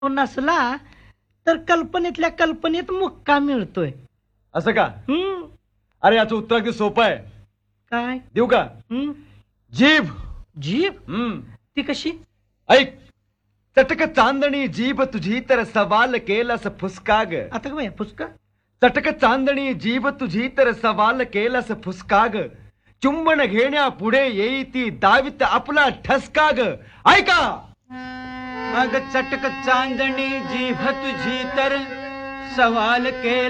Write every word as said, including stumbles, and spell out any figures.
नसला तर कल्पनेतल्या कल्पनेत मुक्का मिळतोय. असं का? हम्म. अरे याचं उत्तर अगदी सोपं आहे. काय? देऊ का? हम्म. जीभ. जीभ हम्म. ती कशी? ऐक. चटक चांदणी जीभ तुझी तर सवाल केलास फुसका ग. आता का बाया फुसका? चटक चांदणी जीभ तुझी तर सवाल केलास फुसका ग. चुंबन घेण्या पुढे येई ती दावित आपला ठसका ग. ऐका. अग चटक चांदणी जीभ तुझी तर सवाल केला